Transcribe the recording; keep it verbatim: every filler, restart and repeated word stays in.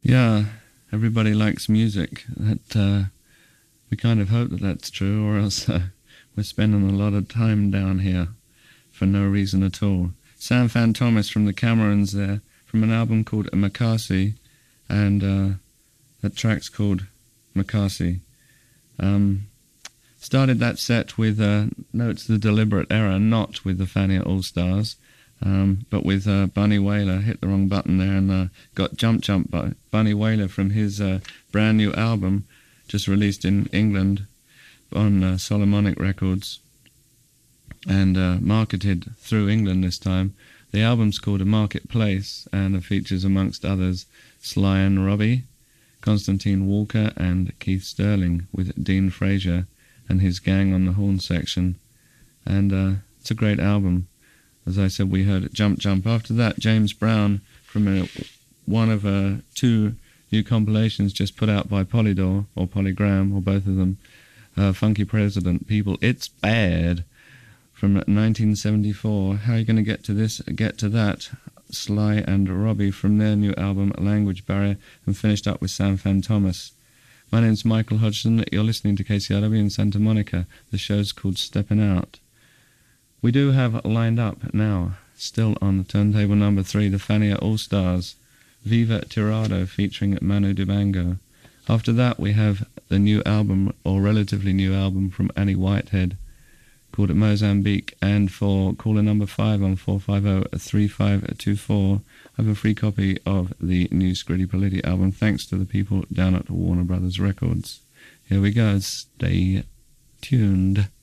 Yeah, everybody likes music. That uh, we kind of hope that that's true, or else uh, we're spending a lot of time down here for no reason at all. Sam Fan Thomas from the Camerons there, from an album called Makasi, and uh, that track's called Makasi. Um, started that set with, uh, no, it's the deliberate error, not with the Fania All-Stars, um, but with uh, Bunny Wailer. Hit the wrong button there and uh, got Jump Jump by Bunny Wailer from his uh, brand new album, just released in England on uh, Solomonic Records, and uh, marketed through England this time. The album's called A Marketplace, and it features, amongst others, Sly and Robbie, Constantine Walker, and Keith Sterling, with Dean Fraser and his gang on the horn section. And uh, it's a great album. As I said, we heard it, Jump Jump. After that, James Brown, from a, one of uh, two new compilations just put out by Polydor, or Polygram, or both of them, uh, Funky President, People, It's Bad, from nineteen seventy-four. How are you going to get to this, get to that? Sly and Robbie from their new album, Language Barrier, and finished up with Sam Fan Thomas. My name's Michael Hodgson. You're listening to K C R W in Santa Monica. The show's called Steppin' Out. We do have lined up now, still on turntable number three, the Fania All-Stars, Viva Tirado featuring Manu Dibango. After that, we have the new album, or relatively new album, from Annie Whitehead, called Mozambique. And for caller number five on four five zero, three five two four, I have a free copy of the new Scritti Politti album, thanks to the people down at Warner Brothers Records. Here we go, stay tuned.